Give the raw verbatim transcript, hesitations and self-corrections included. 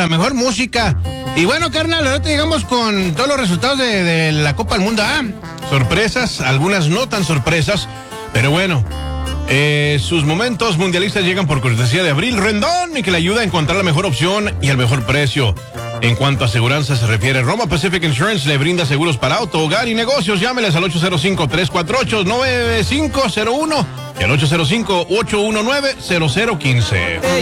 la mejor música. Y bueno, carnal, ahorita llegamos con todos los resultados de, de la Copa del Mundo. Ah, sorpresas, algunas no tan sorpresas, pero bueno. Eh, sus momentos mundialistas llegan por cortesía de Abril Rendón y que le ayuda a encontrar la mejor opción y el mejor precio. En cuanto a aseguranza se refiere, Roma Pacific Insurance le brinda seguros para auto, hogar y negocios. Llámeles al ocho cero cinco, tres cuatro ocho, nueve cinco cero uno y al ocho cero cinco, ocho uno nueve, cero cero uno cinco.